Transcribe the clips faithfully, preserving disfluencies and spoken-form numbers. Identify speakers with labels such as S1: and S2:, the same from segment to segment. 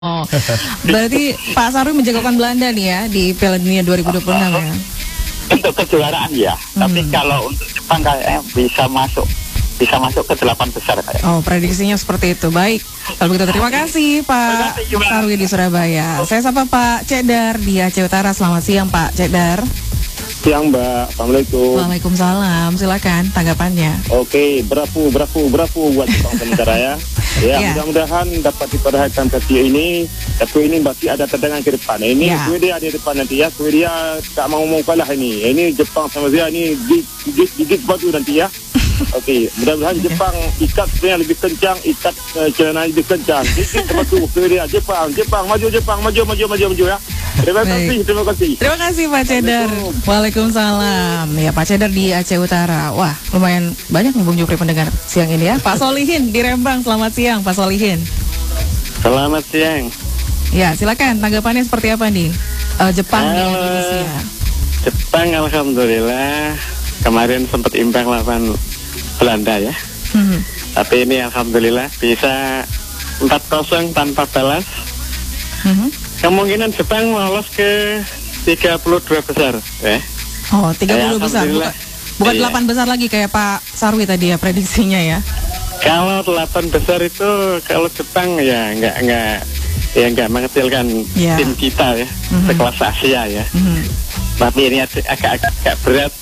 S1: Oh, berarti Pak Sarwi menjagokan Belanda nih ya di Piala Dunia dua ribu dua puluh enam ya?
S2: Untuk kejuaraan ya, hmm. tapi kalau untuk Jepang kayaknya bisa masuk, bisa masuk ke delapan besar kayak.
S1: Oh, prediksinya seperti itu. Baik, kalau begitu terima kasih Pak Sarwi di Surabaya. Saya sapa Pak Cedar di Aceh Utara. Selamat siang Pak Cedar.
S3: Siang Mbak, Assalamualaikum.
S1: Waalaikumsalam, silakan tanggapannya.
S3: Oke, berapu, berapu, berapu buat Jepang sementara ya. Ya, yeah. Mudah-mudahan dapat diperhatikan Tokyo ini. Tapi ini masih ada tendangan ke depan. Ini yeah. Swedia ada di depan nanti ya. Swedia tak mau mau kalah ini. Ini Jepang sama dia ini gigit gigit batu nanti ya. Oke, mudah-mudahan okay. Jepang ikat sebenarnya lebih kencang, ikat uh, celana lebih kencang. Gigit batu Swedia, Jepang, Jepang maju, Jepang maju, maju, maju, maju ya. Terima kasih, terima kasih.
S1: Terima kasih Pak Cedar. Waalaikumsalam. Ya Pak Cedar di Aceh Utara. Wah, lumayan banyak nih Bung Jupri pendengar siang ini ya. Pak Solihin di Rembang. Selamat siang Pak Solihin.
S4: Selamat siang.
S1: Ya, silakan tanggapannya seperti apa nih? Uh, Jepang di Indonesia.
S4: Jepang alhamdulillah kemarin sempat imbang lawan Belanda ya. Mm-hmm. Tapi ini alhamdulillah bisa empat kosong tanpa balas. Mm-hmm. Kemungkinan Jepang lolos ke tiga puluh dua besar ya.
S1: Oh, tiga puluh ya, besar bukan, bukan iya. delapan besar lagi kayak Pak Sarwi tadi ya prediksinya ya.
S4: Kalau delapan besar itu kalau Jepang ya nggak nggak ya nggak mengecilkan yeah. tim kita ya, mm-hmm. sekelas Asia ya. Mm-hmm. Tapi ini agak-agak berat.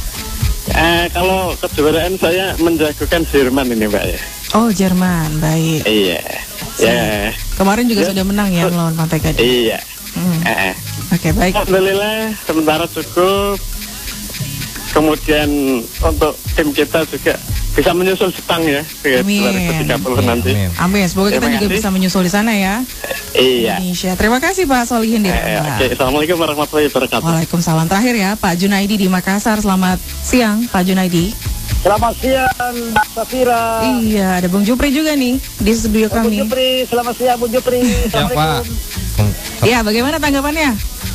S4: Uh, kalau kejuaraan saya menjagokan Jerman ini Mbak ya.
S1: Oh Jerman, baik.
S4: Iya. Ya. Yeah.
S1: Kemarin juga yeah. sudah menang ya melawan Pantai Gading.
S4: Iya. Mm. Uh.
S1: Oke okay, baik.
S4: Alhamdulillah sementara cukup. Kemudian untuk tim kita juga bisa menyusul Jepang ya ke dua ribu tiga puluh nanti.
S1: Amin. Amin. Semoga kita juga bisa menyusul di sana ya.
S4: Iya.
S1: Indonesia. Terima kasih Pak Solihin di
S4: eh, Oke. Assalamualaikum warahmatullahi wabarakatuh.
S1: Waalaikumsalam. Terakhir ya Pak Junaidi di Makassar. Selamat siang Pak Junaidi.
S5: Selamat siang Mbak Safira.
S1: Iya, ada Bung Jupri juga nih di studio kami.
S5: Bung Jupri, selamat siang Bung Jupri.
S6: Siang Pak.
S1: Iya, bagaimana tanggapannya?